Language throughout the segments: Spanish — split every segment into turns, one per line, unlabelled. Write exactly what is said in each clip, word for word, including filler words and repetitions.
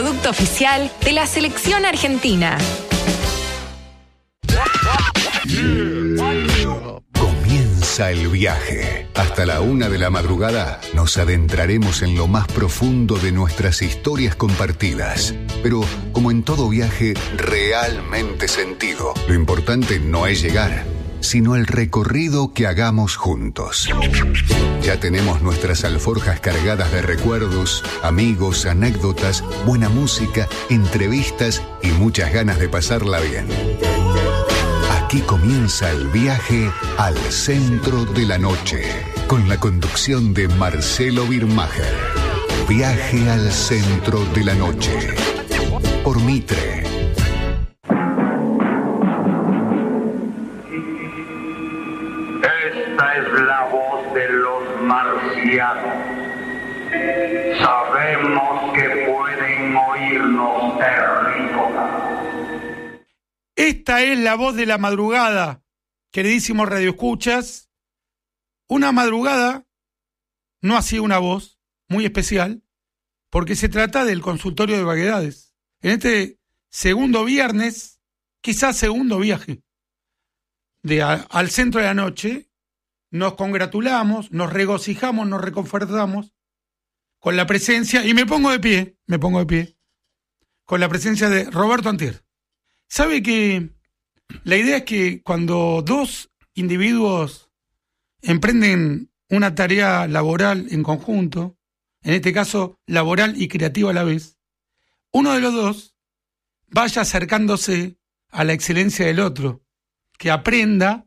producto oficial de la selección argentina.
Comienza el viaje. Hasta la una de la madrugada nos adentraremos en lo más profundo de nuestras historias compartidas. Pero, como en todo viaje, realmente sentido. Lo importante no es llegar, sino el recorrido que hagamos juntos. Ya tenemos nuestras alforjas cargadas de recuerdos, amigos, anécdotas, buena música, entrevistas y muchas ganas de pasarla bien. Aquí comienza el viaje al centro de la noche, con la conducción de Marcelo Birmacher. Viaje al centro de la noche, por Mitre.
Esta es la voz de los marcianos. Sabemos que pueden oírnos terrícolas.
Esta es la voz de la madrugada, queridísimos radioescuchas. Una madrugada, no así una voz muy especial, porque se trata del consultorio de vaguedades. En este segundo viernes, quizás segundo viaje, de a, al centro de la noche, nos congratulamos, nos regocijamos, nos reconfortamos con la presencia, y me pongo de pie, me pongo de pie, con la presencia de Roberto Antier. ¿Sabe que la idea es que cuando dos individuos emprenden una tarea laboral en conjunto, en este caso laboral y creativa a la vez, uno de los dos vaya acercándose a la excelencia del otro, que aprenda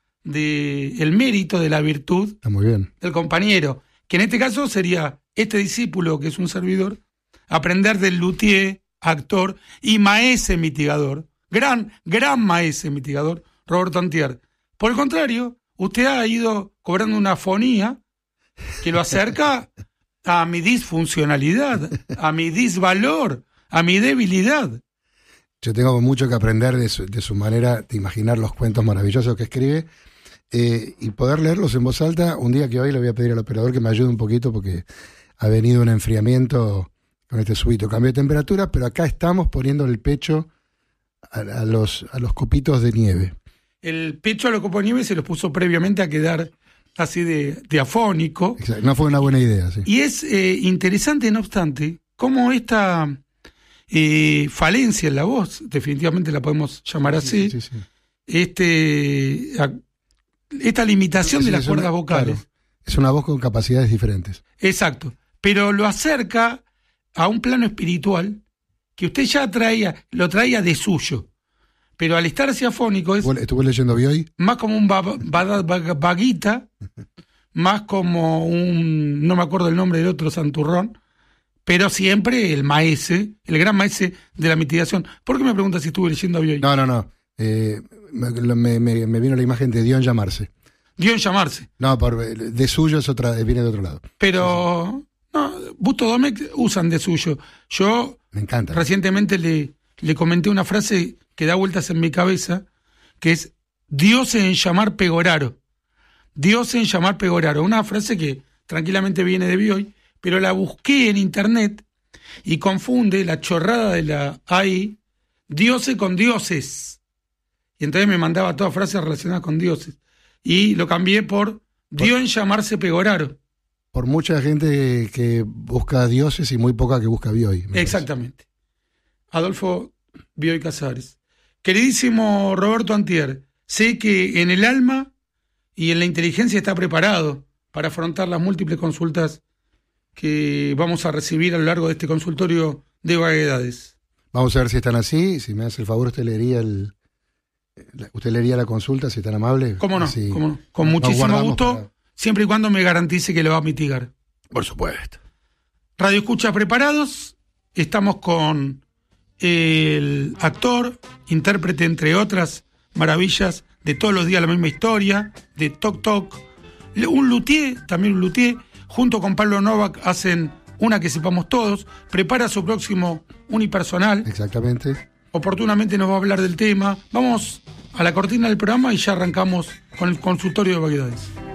del mérito, de la virtud
Está muy bien.
del compañero, que en este caso sería este discípulo, que es un servidor, aprender del luthier, actor y maese mitigador, gran, gran maese mitigador, Roberto Antier. Por el contrario, usted ha ido cobrando una fonía que lo acerca a mi disfuncionalidad, a mi disvalor, a mi debilidad.
Yo tengo mucho que aprender de su, de su manera de imaginar los cuentos maravillosos que escribe eh, y poder leerlos en voz alta. Un día que hoy le voy a pedir al operador que me ayude un poquito porque ha venido un enfriamiento con este súbito cambio de temperatura, pero acá estamos poniendo el pecho a, a, los, a los copitos de nieve.
El pecho a los copos de nieve se los puso previamente a quedar así de, de afónico.
Exacto. No fue una buena idea, sí.
Y es eh, interesante, no obstante, cómo esta eh, falencia en la voz, definitivamente la podemos llamar así,
Sí, sí, sí.
este a, esta limitación
Sí,
de las
es
cuerdas
una-
vocales.
claro, es una voz con capacidades diferentes.
Exacto. Pero lo acerca a un plano espiritual que usted ya traía, lo traía de suyo. Pero al estar así afónico es
Estuve, estuve leyendo Bioy.
más como un va- va- va- vaguita, más como un, no me acuerdo el nombre del otro santurrón, pero siempre el maese, el gran maese de la mitigación. ¿Por qué me pregunta si estuve leyendo a Bioy?
No, no, no. Eh, me, me, me- me vino la imagen de Dion llamarse.
Dio en llamarse.
No, por, de suyo es otra, viene de otro lado.
Pero, no, Busto Domecq usan de suyo. Yo
Me encanta.
recientemente le, le comenté una frase que da vueltas en mi cabeza, que es Dios en llamar pegoraro. Dios en llamar pegoraro. Una frase que tranquilamente viene de Bioy, pero la busqué en internet y confunde la chorrada de la A I, diose con dioses. Y entonces me mandaba todas frases relacionadas con dioses. Y lo cambié por Dios en llamarse pegoraro.
Por mucha gente que busca dioses y muy poca que busca Bioy. me
Exactamente. Adolfo Bioy Casares. Queridísimo Roberto Antier, sé que en el alma y en la inteligencia está preparado para afrontar las múltiples consultas que vamos a recibir a lo largo de este consultorio de vaguedades.
parece. Vamos a ver si están así. Si me hace el favor, usted leería el, la- usted leería la consulta, si es tan amable.
¿Cómo no?
Así
¿Cómo no? Con
nos
muchísimo
guardamos
gusto,
para-
siempre y cuando me garantice que lo va a mitigar.
Por supuesto.
Radio Escucha preparados, estamos con el actor, intérprete, entre otras maravillas, de todos los días la misma historia, de Toc Toc, un luthier, también un luthier, junto con Pablo Novak hacen Una que sepamos todos, prepara su próximo unipersonal,
Exactamente.
oportunamente nos va a hablar del tema, vamos a la cortina del programa y ya arrancamos con el consultorio de vaguedades.